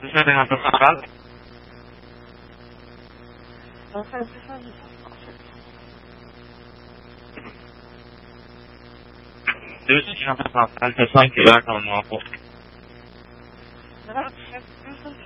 Saya dengan persoalan. Debe ser una persona que va con un ojo.